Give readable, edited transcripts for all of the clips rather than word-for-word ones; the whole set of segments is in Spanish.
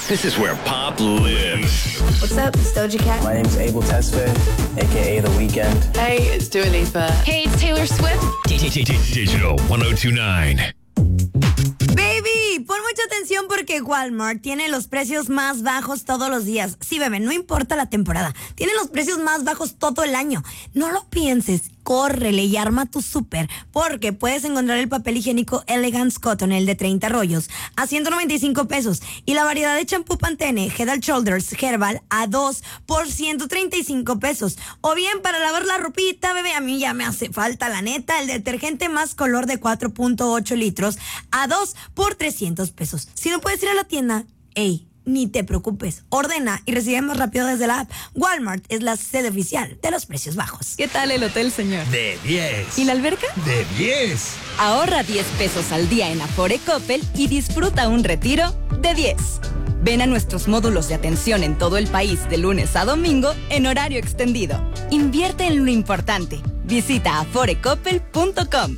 This is where pop lives. What's up? It's Doja Cat. My name's Abel Tesfaye, a.k.a. The Weeknd. Hey, it's Dua Lipa. Hey, it's Taylor Swift. Digital 1029. Baby, pon mucha atención porque Walmart tiene los precios más bajos todos los días. Sí, bebé, no importa la temporada. Tiene los precios más bajos todo el año. No lo pienses. Córrele y arma tu súper, porque puedes encontrar el papel higiénico Elegance Cotton, el de 30 rollos, a 195 pesos. Y la variedad de champú Pantene Head & Shoulders Herbal a 2 por 135 pesos. O bien, para lavar la ropita, bebé, a mí ya me hace falta, la neta, el detergente Más Color de 4.8 litros a 2 por 300 pesos. Si no puedes ir a la tienda, ni te preocupes, ordena y recibe más rápido desde la app. Walmart es la sede oficial de los precios bajos. ¿Qué tal el hotel, señor? De 10. ¿Y la alberca? De 10. Ahorra 10 pesos al día en Afore Coppel y disfruta un retiro de 10. Ven a nuestros módulos de atención en todo el país de lunes a domingo en horario extendido. Invierte en lo importante. Visita aforecoppel.com.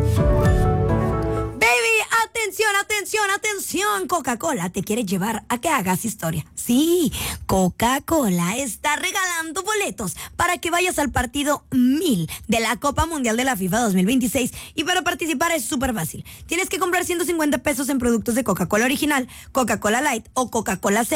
Atención, atención, atención. Coca-Cola te quiere llevar a que hagas historia. Sí, Coca-Cola está regalando boletos para que vayas al partido 1000 de la Copa Mundial de la FIFA 2026. Y para participar es súper fácil. Tienes que comprar 150 pesos en productos de Coca-Cola original, Coca-Cola Light o Coca-Cola